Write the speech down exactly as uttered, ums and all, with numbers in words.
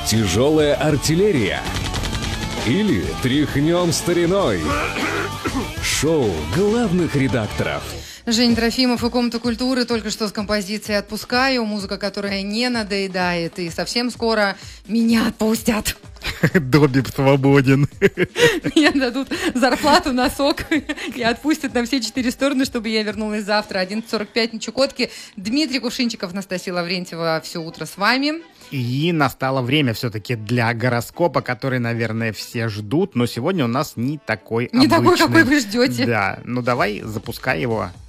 Тяжелая артиллерия. Или тряхнем стариной. Шоу главных редакторов. Женя Трофимов и Комната культуры только что с композицией «Отпускаю». Музыка, которая не надоедает. И совсем скоро меня отпустят. Добби свободен. Мне дадут зарплату на сок и отпустят на все четыре стороны, чтобы я вернулась завтра. одиннадцать сорок пять на Чукотке. Дмитрий Кувшинчиков, Анастасия Лаврентьева. Все утро с вами. И настало время все-таки для гороскопа, который, наверное, все ждут. Но сегодня у нас не такой Не обычный. такой, какой вы ждете. Да, ну давай запускай его.